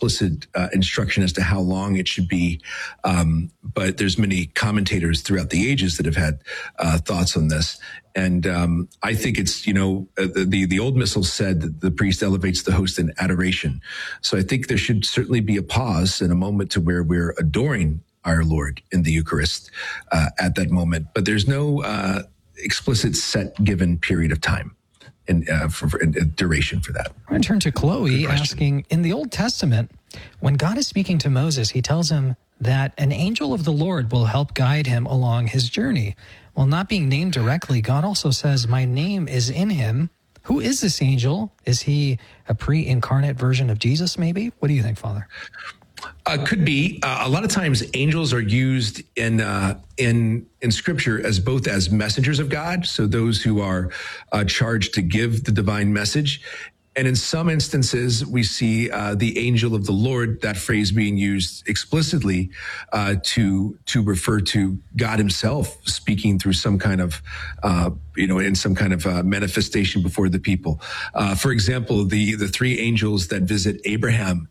explicit instruction as to how long it should be. But there's many commentators throughout the ages that have had thoughts on this. And I think it's, the old missal said that the priest elevates the host in adoration. So I think there should certainly be a pause and a moment to where we're adoring our Lord in the Eucharist at that moment. But there's no explicit set given period of time and for duration for that. I'm going to turn to Chloe asking, in the Old Testament, when God is speaking to Moses, he tells him that an angel of the Lord will help guide him along his journey. While not being named directly, God also says, my name is in him. Who is this angel? Is he a pre-incarnate version of Jesus, maybe? What do you think, Father? Could be. A lot of times angels are used in Scripture as both as messengers of God, so those who are charged to give the divine message. And in some instances, we see the angel of the Lord, that phrase being used explicitly to refer to God himself speaking through some kind of, in some kind of manifestation before the people. For example, the three angels that visit Abraham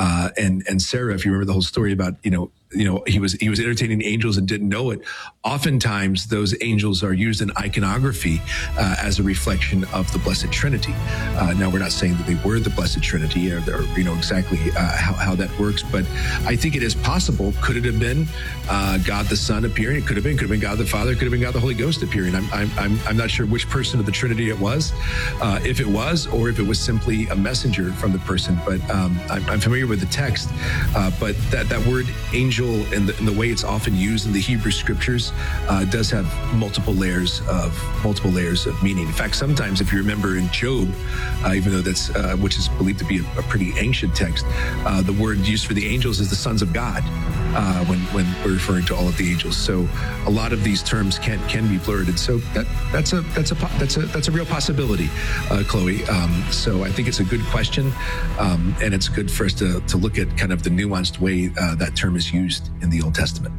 and Sarah, if you remember the whole story about, he was entertaining angels and didn't know it. Oftentimes, those angels are used in iconography as a reflection of the Blessed Trinity. Now, we're not saying that they were the Blessed Trinity or exactly how that works, but I think it is possible. Could it have been God the Son appearing? It could have been God the Father. It could have been God the Holy Ghost appearing. I'm not sure which person of the Trinity it was, if it was, or if it was simply a messenger from the person. But I'm familiar with the text. But that word angel, and the way it's often used in the Hebrew Scriptures, does have multiple layers of meaning. In fact, sometimes, if you remember in Job, even though that's which is believed to be a pretty ancient text, the word used for the angels is the sons of God when we're referring to all of the angels. So a lot of these terms can be blurred, and so that's a real possibility, Chloe. So I think it's a good question, and it's good for us to look at kind of the nuanced way that term is used in the Old Testament.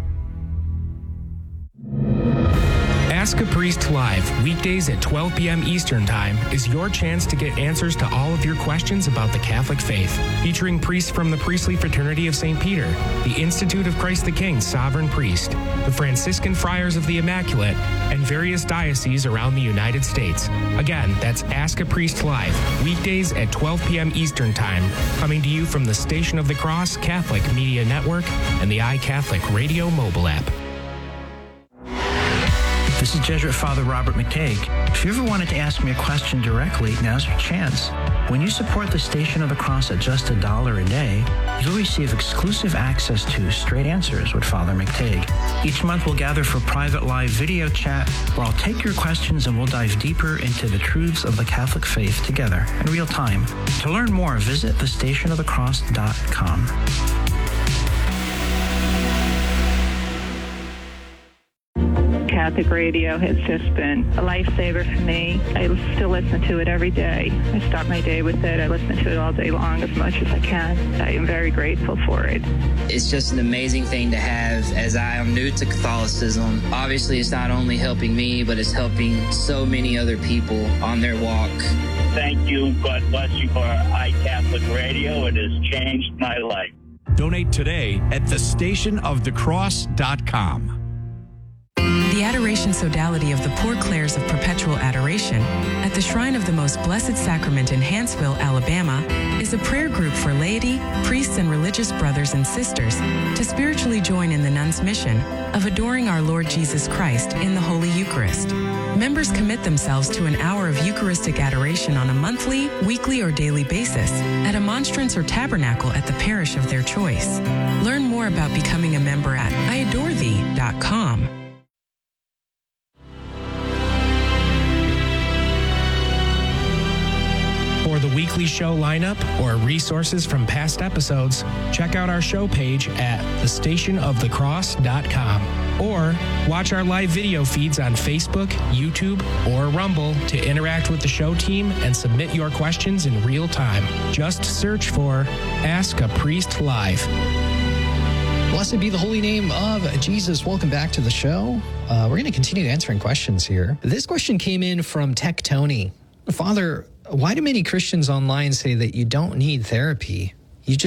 Ask a Priest Live, weekdays at 12 p.m. Eastern Time, is your chance to get answers to all of your questions about the Catholic faith. Featuring priests from the Priestly Fraternity of St. Peter, the Institute of Christ the King Sovereign Priest, the Franciscan Friars of the Immaculate, and various dioceses around the United States. Again, that's Ask a Priest Live, weekdays at 12 p.m. Eastern Time, coming to you from the Station of the Cross Catholic Media Network and the iCatholic Radio mobile app. This is Jesuit Father Robert McTague. If you ever wanted to ask me a question directly, now's your chance. When you support the Station of the Cross at just $1 a day, you'll receive exclusive access to Straight Answers with Father McTague. Each month we'll gather for private live video chat where I'll take your questions and we'll dive deeper into the truths of the Catholic faith together in real time. To learn more, visit thestationofthecross.com. Catholic radio has just been a lifesaver for me. I still listen to it every day. I start my day with it. I listen to it all day long as much as I can. I am very grateful for it. It's just an amazing thing to have, as I am new to Catholicism. Obviously, it's not only helping me, but it's helping so many other people on their walk. Thank you. God bless you for iCatholic Radio. It has changed my life. Donate today at thestationofthecross.com. The Adoration Sodality of the Poor Clares of Perpetual Adoration at the Shrine of the Most Blessed Sacrament in Hanceville, Alabama, is a prayer group for laity, priests, and religious brothers and sisters to spiritually join in the nuns' mission of adoring our Lord Jesus Christ in the Holy Eucharist. Members commit themselves to an hour of Eucharistic adoration on a monthly, weekly, or daily basis at a monstrance or tabernacle at the parish of their choice. Learn more about becoming a member at iadorethee.com. For the weekly show lineup or resources from past episodes, check out our show page at thestationofthecross.com or watch our live video feeds on Facebook, YouTube, or Rumble to interact with the show team and submit your questions in real time. Just search for Ask a Priest Live. Blessed be the holy name of Jesus. Welcome back to the show. We're going to continue answering questions here. This question came in from Tech Tony. Father, why do many Christians online say that you don't need therapy?